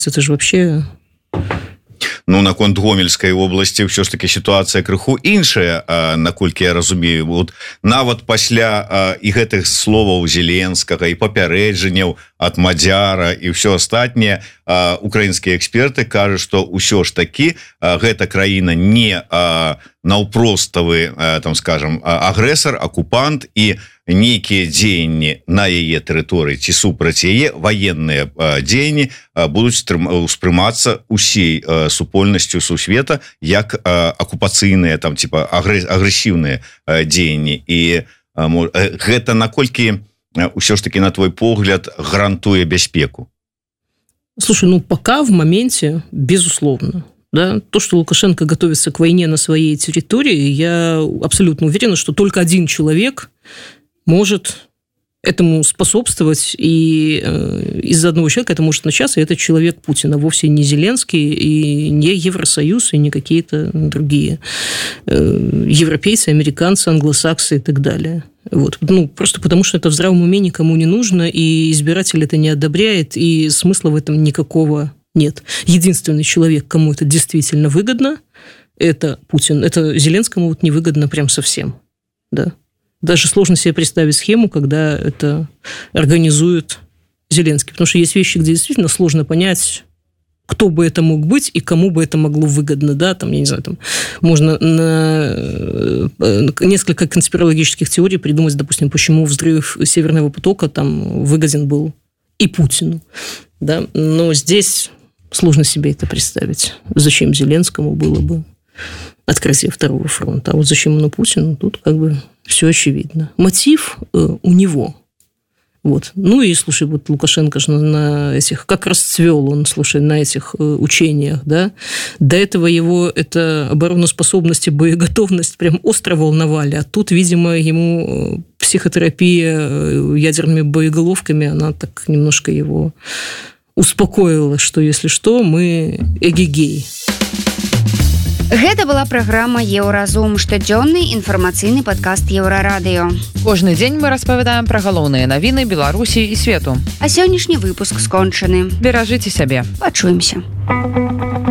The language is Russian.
Это же вообще... Ну, наконт Гомельскай обласці ўсё ж таки сітуацыя крыху іншая, наколькі я разумею. Вот нават пасля і гэтых словаў Зеленскага і папярэджанняў ад Мадзяра і ўсё астатняе, украінскія эксперты кажуць, што ўсё ж таки гэта краіна не наўпроставы, там скажем, агрэсар, акупант, і нейкія дзеянні на яе тэрыторыі ці супраць яе ваенныя дзеянні будуць успрымацца усей супольнасцю сусвета як акупацыйныя, там типа агрэсіўныя дзеянні. І гэта наколькі ўсё ж таки, на твой погляд, гарантуе бяспеку? Слушай, ну пока в моменте, безусловно. Да, то, что Лукашенко готовится к войне на своей территории, я абсолютно уверена, что только один человек может этому способствовать, и из-за одного человека это может начаться, и это человек Путина, вовсе не Зеленский, и не Евросоюз, и не какие-то другие европейцы, американцы, англосаксы и так далее. Вот. Ну, просто потому, что это в здравом уме никому не нужно, и избиратель это не одобряет, и смысла в этом никакого нет. Единственный человек, кому это действительно выгодно, это Путин. Это Зеленскому вот невыгодно прям совсем. Да. Даже сложно себе представить схему, когда это организует Зеленский. Потому что есть вещи, где действительно сложно понять, кто бы это мог быть и кому бы это могло выгодно. Да? Там, я не знаю, там можно несколько конспирологических теорий придумать, допустим, почему взрыв Северного потока там выгоден был и Путину. Да? Но здесь сложно себе это представить. Зачем Зеленскому было бы открытие второго фронта? А вот зачем оно Путину? Тут как бы все очевидно. Мотив у него. Вот. Ну и, слушай, вот Лукашенко же на этих, как расцвел он, слушай, на этих учениях, да. До этого его это обороноспособность и боеготовность прям остро волновали, а тут, видимо, ему психотерапия ядерными боеголовками, она так немножко его успокоила, что, если что, мы эгегей. Гэта была праграма «Еўразум», штодзённы інфармацыйны падкаст Еўрарадыё. Кожны дзень мы распавядаем пра галоўныя навіны Беларусі і свету. А сённяшні выпуск скончаны. Беражыце сябе. Пачуемся.